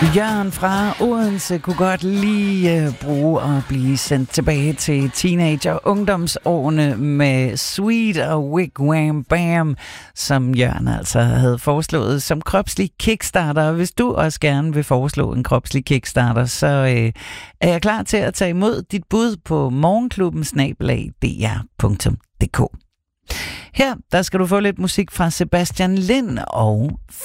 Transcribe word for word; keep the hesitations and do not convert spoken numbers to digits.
Jørgen fra Odense kunne godt lige uh, bruge at blive sendt tilbage til teenager- og ungdomsårene med Sweet og Wigwam Bam, som Jørgen altså havde foreslået som kropslig kickstarter. Hvis du også gerne vil foreslå en kropslig kickstarter, så uh, er jeg klar til at tage imod dit bud på morgenklubben snabel-a d r punktum d k. Her der skal du få lidt musik fra Sebastian Lind og